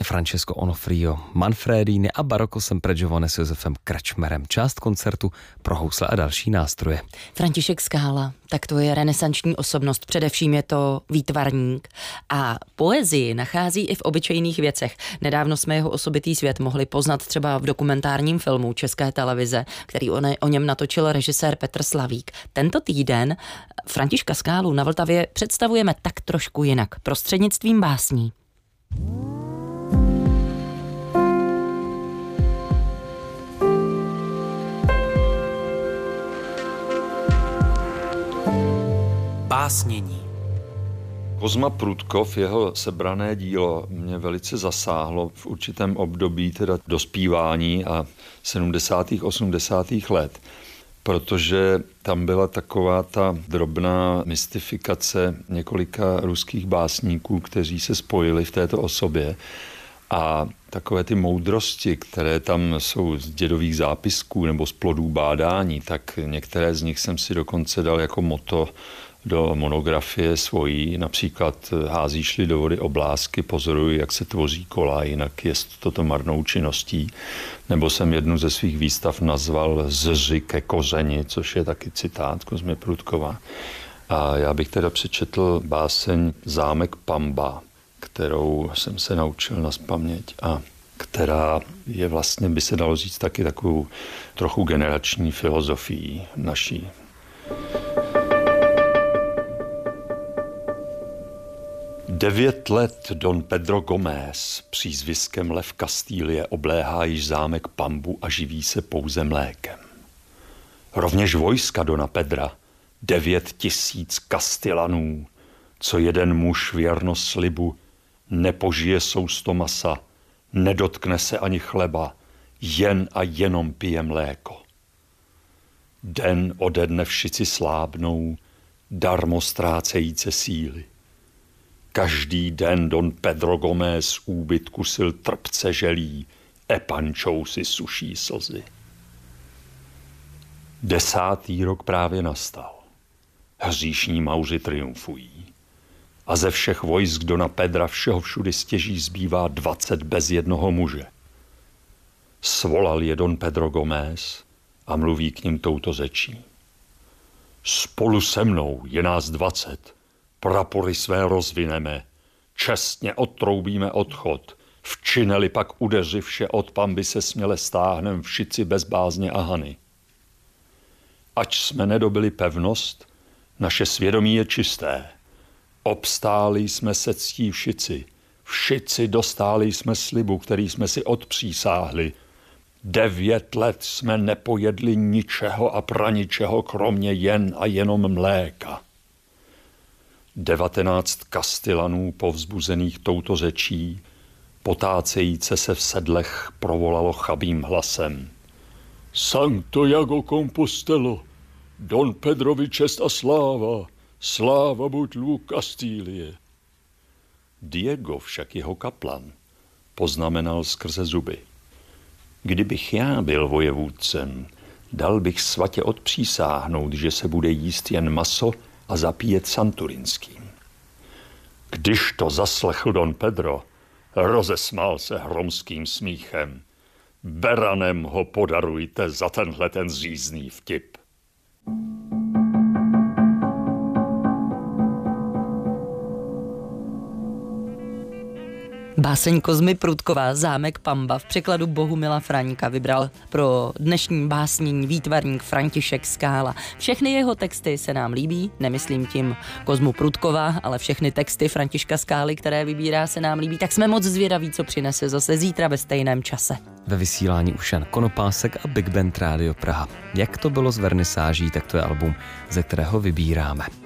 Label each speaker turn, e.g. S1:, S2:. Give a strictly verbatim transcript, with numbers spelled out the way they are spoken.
S1: Francesco Onofrio Manfredini a Barocco sempre giovane s Josefem Krečmerem. Část koncertu pro housle a další nástroje.
S2: František Skála, tak to je renesanční osobnost, především je to výtvarník a poezii nachází i v obyčejných věcech. Nedávno jsme jeho osobitý svět mohli poznat třeba v dokumentárním filmu České televize, který o, ne, o něm natočil režisér Petr Slavík. Tento týden Františka Skálu na Vltavě představujeme tak trošku jinak, prostřednictvím básní.
S3: Básnění.
S4: Kozma Prudkov, jeho sebrané dílo, mě velice zasáhlo v určitém období teda dospívání a sedmdesátých osmdesátých let, protože tam byla taková ta drobná mystifikace několika ruských básníků, kteří se spojili v této osobě. A takové ty moudrosti, které tam jsou z dědových zápisků nebo z plodů bádání, tak některé z nich jsem si dokonce dal jako motto do monografie svojí. Například házíš-li do vody oblásky, pozoruj, jak se tvoří kola, jinak je toto marnou činností. Nebo jsem jednu ze svých výstav nazval Zři ke kořeni, což je taky citát Kozmy Prudkova. A já bych teda přečetl báseň Zámek Pamba, kterou jsem se naučil nazpaměť a která je vlastně, by se dalo říct, taky takovou trochu generační filozofií naší. Devět let Don Pedro Gómez přízviskem Lev Kastílie obléhá již zámek Pambu a živí se pouze mlékem. Rovněž vojska Dona Pedra, devět tisíc Kastilanů, co jeden muž věrno slibu, nepožije sousto masa, nedotkne se ani chleba, jen a jenom pije mléko. Den ode dne všici slábnou, darmo ztrácejíce síly. Každý den Don Pedro Gómez úbytku sil trpce želí, epančou si suší slzy. Desátý rok právě nastal. Hříšní mauři triumfují. A ze všech vojsk Dona Pedra všeho všudy stěží zbývá dvacet bez jednoho muže. Svolal je Don Pedro Gómez a mluví k nim touto řečí. Spolu se mnou je nás dvacet. Prapory své rozvineme, čestně odtroubíme odchod, včineli pak udeřivše od Pamby se směle stáhnem všici bez bázně a hany. Ač jsme nedobili pevnost, naše svědomí je čisté. Obstáli jsme se ctí všici, všici dostáli jsme slibu, který jsme si odpřísáhli. Devět let jsme nepojedli ničeho a praničeho, kromě jen a jenom mléka. Devatenáct Kastilanů povzbuzených touto řečí, potácejíce se v sedlech, provolalo chabým hlasem. Sancto Jago Compostelo, Don Pedrovi čest a sláva, sláva buď lvu Kastílie. Diego však jeho kaplan poznamenal skrze zuby. Kdybych já byl vojevůdcem, dal bych svatě odpřísáhnout, že se bude jíst jen maso a zapíjet santurinským. Když to zaslechl Don Pedro, rozesmál se hromským smíchem. Beranem ho podarujte za tenhle ten zřízný vtip.
S2: Báseň Kozmy Prudkova Zámek Pamba v překladu Bohumila Fraňka vybral pro dnešní básnění výtvarník František Skála. Všechny jeho texty se nám líbí, nemyslím tím Kozmu Prudkova, ale všechny texty Františka Skály, které vybírá, se nám líbí, tak jsme moc zvědaví, co přinese zase zítra ve stejném čase.
S1: Ve vysílání už Jan Konopásek a Big Band Radio Praha. Jak to bylo s vernisáží, tak to je album, ze kterého vybíráme.